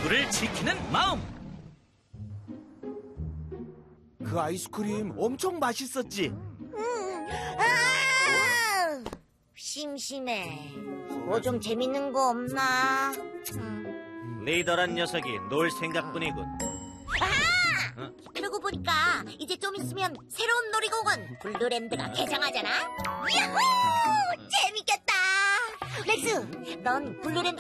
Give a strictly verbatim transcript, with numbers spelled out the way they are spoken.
지구를 지키는 마음. 그 아이스크림 엄청 맛있었지? 음. 아! 심심해. 뭐 좀 재밌는 거 없나? 음. 리더란 녀석이 놀 생각뿐이군. 아! 그러고 보니까 이제 좀 있으면 새로운 놀이공원 블루랜드가 개장하잖아. 야호! 재밌겠다. 렉스, 넌 블루랜드